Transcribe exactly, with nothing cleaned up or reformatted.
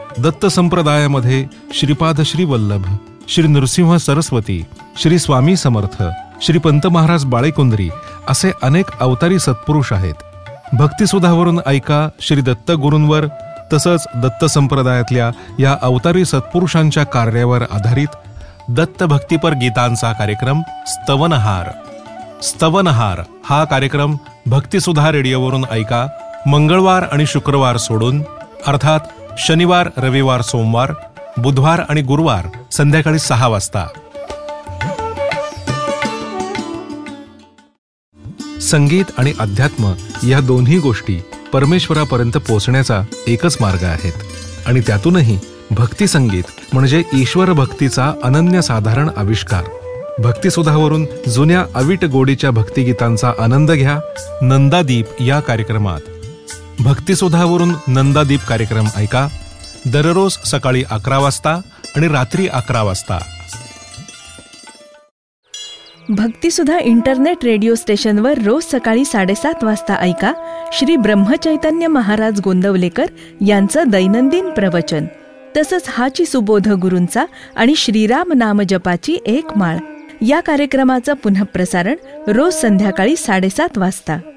दत्त संप्रदायामध्ये श्रीपाद श्री वल्लभ, श्री नृसिंह सरस्वती, श्री स्वामी समर्थ, श्री पंत महाराज बाळेकुंद्री असे अनेक अवतारी सत्पुरुष आहेत. भक्तिसुधावरून ऐका श्री दत्त गुरूंवर तसंच दत्त संप्रदायातल्या या अवतारी सत्पुरुषांच्या कार्यावर आधारित दत्त भक्तिपर गीतांचा कार्यक्रम स्तवनहार. स्तवनहार हा कार्यक्रम भक्तिसुधा रेडिओवरून ऐका मंगळवार आणि शुक्रवार सोडून, अर्थात शनिवार, रविवार, सोमवार, बुधवार आणि गुरुवार संध्याकाळी सहा वाजता. संगीत आणि अध्यात्म या दोन्ही गोष्टी परमेश्वरापर्यंत पोहोचण्याचा एकच मार्ग आहेत आणि त्यातूनही भक्ती संगीत म्हणजे ईश्वर भक्तीचा अनन्यसाधारण आविष्कार. भक्तिसुधावरून जुन्या अवीट गोडीच्या भक्तिगीतांचा आनंद घ्या नंदादीप या कार्यक्रमात. भक्तिसुधावरून नंदादीप कार्यक्रम ऐका दररोज सकाळी अकरा वाजता आणि रात्री अकरा वाजता. भक्तिसुधा इंटरनेट रेडिओ स्टेशनवर रोज सकाळी साडेसात वाजता ऐका श्री ब्रह्मचैतन्य महाराज गोंदवलेकर यांचं दैनंदिन प्रवचन. तसंच हाची सुबोध गुरूंचा आणि श्रीराम नाम जपाची एक माळ या कार्यक्रमाचं पुनःप्रसारण रोज संध्याकाळी साडेसात वाजता.